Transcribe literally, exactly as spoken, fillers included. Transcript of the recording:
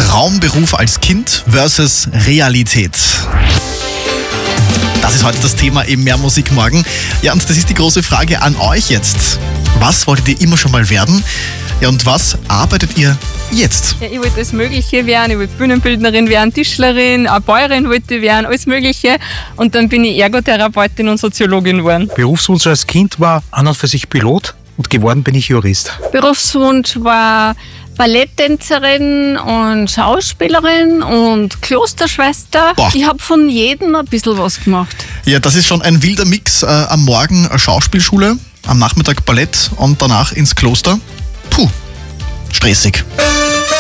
Traumberuf als Kind versus Realität. Das ist heute das Thema im Mehr Musik morgen. Ja, und das ist die große Frage an euch jetzt. Was wolltet ihr immer schon mal werden? Ja, und was arbeitet ihr jetzt? Ja, ich wollte alles Mögliche werden. Ich wollte Bühnenbildnerin werden, Tischlerin, eine Bäuerin wollte ich werden, alles Mögliche. Und dann bin ich Ergotherapeutin und Soziologin geworden. Berufswunsch als Kind war an und für sich Pilot und geworden bin ich Jurist. Berufswunsch war Balletttänzerin und Schauspielerin und Klosterschwester. Boah. Ich habe von jedem ein bisschen was gemacht. Ja, das ist schon ein wilder Mix. Äh, am Morgen Schauspielschule, am Nachmittag Ballett und danach ins Kloster. Puh, stressig.